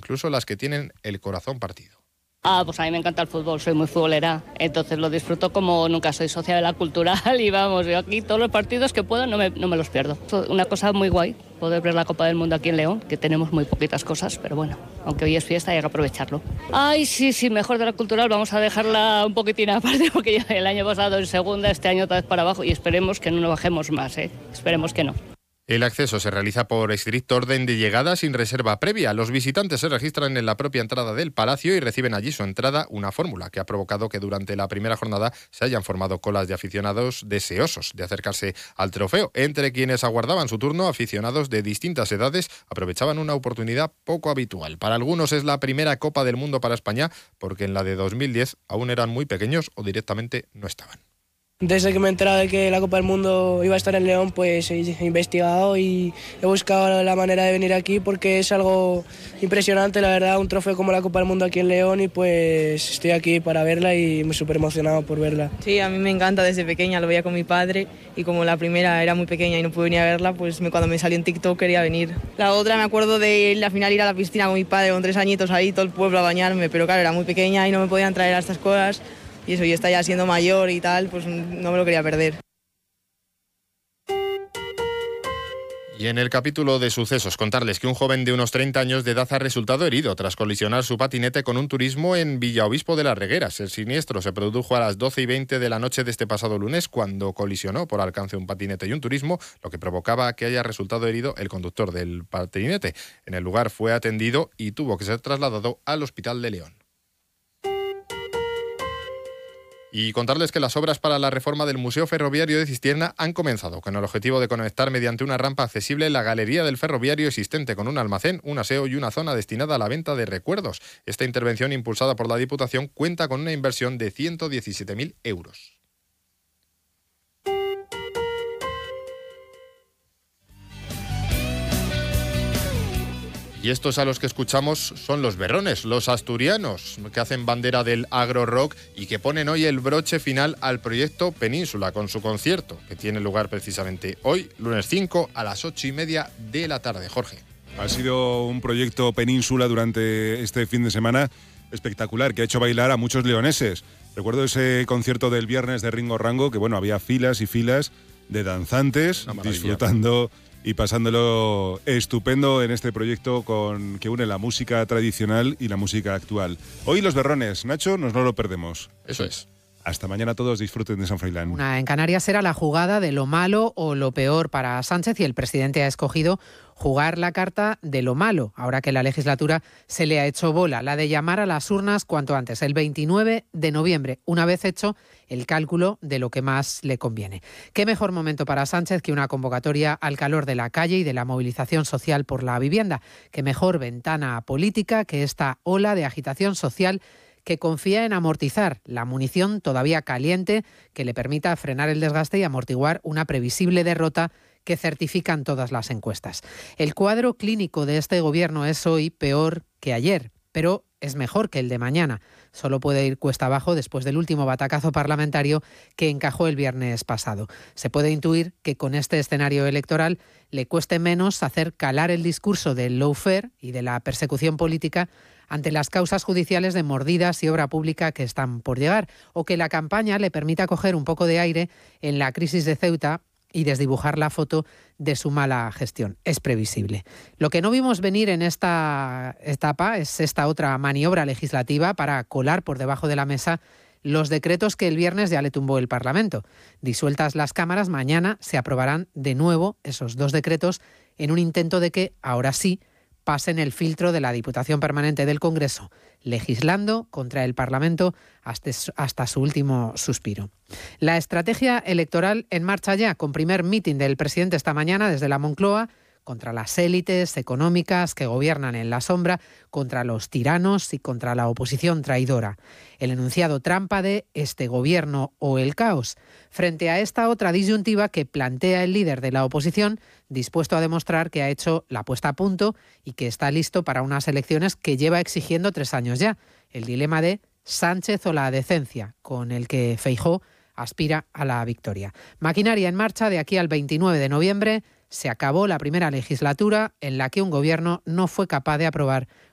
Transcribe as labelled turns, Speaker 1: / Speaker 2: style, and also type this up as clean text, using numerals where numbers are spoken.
Speaker 1: incluso las que tienen el corazón partido.
Speaker 2: Pues a mí me encanta el fútbol, soy muy futbolera, entonces lo disfruto como nunca. Soy socia de la cultural y vamos, yo aquí todos los partidos que puedo no me los pierdo. Una cosa muy guay, poder ver la Copa del Mundo aquí en León, que tenemos muy poquitas cosas, pero bueno, aunque hoy es fiesta hay que aprovecharlo. Ay, sí, mejor de la cultural, vamos a dejarla un poquitín aparte porque ya el año pasado en segunda, este año otra vez para abajo y esperemos que no nos bajemos más, esperemos que no.
Speaker 1: El acceso se realiza por estricto orden de llegada sin reserva previa. Los visitantes se registran en la propia entrada del palacio y reciben allí su entrada, una fórmula que ha provocado que durante la primera jornada se hayan formado colas de aficionados deseosos de acercarse al trofeo. Entre quienes aguardaban su turno, aficionados de distintas edades aprovechaban una oportunidad poco habitual. Para algunos es la primera Copa del Mundo para España, porque en la de 2010 aún eran muy pequeños o directamente no estaban.
Speaker 3: Desde que me he enterado de que la Copa del Mundo iba a estar en León, pues he investigado y he buscado la manera de venir aquí porque es algo impresionante, la verdad, un trofeo como la Copa del Mundo aquí en León y pues estoy aquí para verla y me súper emocionado por verla.
Speaker 4: Sí, a mí me encanta desde pequeña, lo veía con mi padre y como la primera era muy pequeña y no pude venir a verla, pues cuando me salió en TikTok quería venir. La otra me acuerdo de la final ir a la piscina con mi padre con 3 añitos ahí, todo el pueblo a bañarme, pero claro, era muy pequeña y no me podían traer a estas cosas. Y eso, yo está ya siendo mayor y tal, pues no me lo quería perder.
Speaker 1: Y en el capítulo de sucesos, contarles que un joven de unos 30 años de edad ha resultado herido tras colisionar su patinete con un turismo en Villaobispo de las Regueras. El siniestro se produjo a las 12:20 de la noche de este pasado lunes, cuando colisionó por alcance un patinete y un turismo, lo que provocaba que haya resultado herido el conductor del patinete. En el lugar fue atendido y tuvo que ser trasladado al Hospital de León. Y contarles que las obras para la reforma del Museo Ferroviario de Cistierna han comenzado, con el objetivo de conectar mediante una rampa accesible la galería del ferroviario existente con un almacén, un aseo y una zona destinada a la venta de recuerdos. Esta intervención, impulsada por la Diputación, cuenta con una inversión de 117.000 euros. Y estos a los que escuchamos son los berrones, los asturianos, que hacen bandera del agro rock y que ponen hoy el broche final al proyecto Península con su concierto, que tiene lugar precisamente hoy, lunes 5, a las 8:30 de la tarde. Jorge.
Speaker 5: Ha sido un proyecto Península durante este fin de semana espectacular, que ha hecho bailar a muchos leoneses. Recuerdo ese concierto del viernes de Ringo Rango, que bueno, había filas y filas de danzantes disfrutando y pasándolo estupendo en este proyecto que une la música tradicional y la música actual. Hoy los berrones, Nacho, no lo perdemos.
Speaker 1: Eso es.
Speaker 5: Hasta mañana todos, disfruten de San Froilán.
Speaker 6: En Canarias era la jugada de lo malo o lo peor para Sánchez y el presidente ha escogido jugar la carta de lo malo, ahora que la legislatura se le ha hecho bola, la de llamar a las urnas cuanto antes, el 29 de noviembre, una vez hecho el cálculo de lo que más le conviene. ¿Qué mejor momento para Sánchez que una convocatoria al calor de la calle y de la movilización social por la vivienda? ¿Qué mejor ventana política que esta ola de agitación social que confía en amortizar la munición todavía caliente que le permita frenar el desgaste y amortiguar una previsible derrota que certifican todas las encuestas? El cuadro clínico de este gobierno es hoy peor que ayer, pero es mejor que el de mañana. Solo puede ir cuesta abajo después del último batacazo parlamentario que encajó el viernes pasado. Se puede intuir que con este escenario electoral le cueste menos hacer calar el discurso del lawfare y de la persecución política ante las causas judiciales de mordidas y obra pública que están por llegar, o que la campaña le permita coger un poco de aire en la crisis de Ceuta y desdibujar la foto de su mala gestión. Es previsible. Lo que no vimos venir en esta etapa es esta otra maniobra legislativa para colar por debajo de la mesa los decretos que el viernes ya le tumbó el Parlamento. Disueltas las cámaras, mañana se aprobarán de nuevo esos 2 decretos en un intento de que, ahora sí, pasen el filtro de la Diputación Permanente del Congreso, legislando contra el Parlamento hasta su último suspiro. La estrategia electoral en marcha ya, con primer mitin del presidente esta mañana desde la Moncloa, contra las élites económicas que gobiernan en la sombra, contra los tiranos y contra la oposición traidora. El enunciado trampa de este gobierno o el caos, frente a esta otra disyuntiva que plantea el líder de la oposición, dispuesto a demostrar que ha hecho la puesta a punto y que está listo para unas elecciones que lleva exigiendo 3 años ya. El dilema de Sánchez o la decencia, con el que Feijóo aspira a la victoria. Maquinaria en marcha de aquí al 29 de noviembre. Se acabó la primera legislatura en la que un gobierno no fue capaz de aprobar